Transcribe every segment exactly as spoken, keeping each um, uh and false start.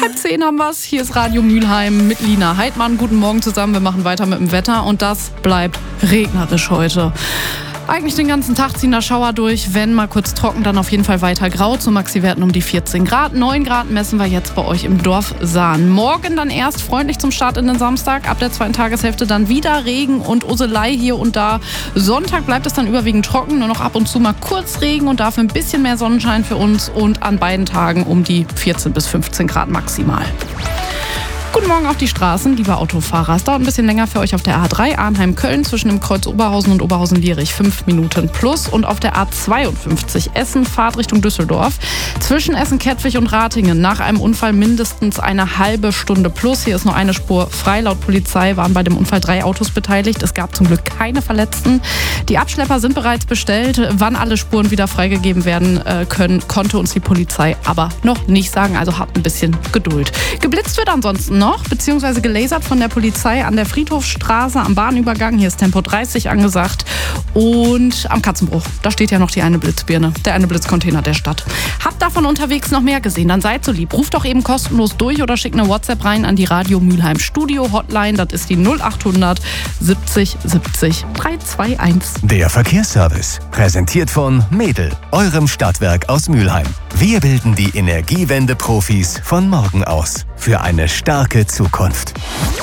Halb zehn haben wir's. Hier ist Radio Mülheim mit Lina Heidmann. Guten Morgen zusammen. Wir machen weiter mit dem Wetter und das bleibt regnerisch heute. Eigentlich den ganzen Tag ziehen da Schauer durch, wenn mal kurz trocken, dann auf jeden Fall weiter grau. Zu Maxi-Werten um die vierzehn Grad. neun Grad messen wir jetzt bei euch im Dorf Sahn. Morgen dann erst freundlich zum Start in den Samstag. Ab der zweiten Tageshälfte dann wieder Regen und Uselei hier und da. Sonntag bleibt es dann überwiegend trocken, nur noch ab und zu mal kurz Regen und dafür ein bisschen mehr Sonnenschein für uns. Und an beiden Tagen um die vierzehn bis fünfzehn Grad maximal. Guten Morgen auf die Straßen, liebe Autofahrer. Es dauert ein bisschen länger für euch auf der A drei Arnheim-Köln zwischen dem Kreuz Oberhausen und Oberhausen-Lierich. Fünf Minuten plus. Und auf der A zweiundfünfzig Essen, Fahrt Richtung Düsseldorf. Zwischen Essen-Kettwig und Ratingen nach einem Unfall mindestens eine halbe Stunde plus. Hier ist nur eine Spur frei. Laut Polizei waren bei dem Unfall drei Autos beteiligt. Es gab zum Glück keine Verletzten. Die Abschlepper sind bereits bestellt. Wann alle Spuren wieder freigegeben werden können, konnte uns die Polizei aber noch nicht sagen. Also habt ein bisschen Geduld. Geblitzt wird ansonsten noch. Noch, beziehungsweise gelasert von der Polizei an der Friedhofsstraße am Bahnübergang. Hier ist Tempo dreißig angesagt. Und am Katzenbruch, da steht ja noch die eine Blitzbirne, der eine Blitzcontainer der Stadt. Habt davon unterwegs noch mehr gesehen, dann seid so lieb. Ruft doch eben kostenlos durch oder schickt eine WhatsApp rein an die Radio Mülheim Studio Hotline. Das ist die null achthundert siebzig siebzig dreihunderteinundzwanzig. Der Verkehrsservice, präsentiert von Medel, eurem Stadtwerk aus Mülheim. Wir bilden die Energiewende-Profis von morgen aus. Für eine starke Zukunft.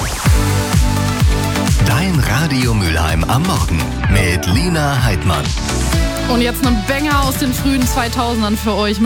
Dein Radio Mülheim am Morgen mit Lina Heidmann. Und jetzt ein Banger aus den frühen zweitausendern für euch.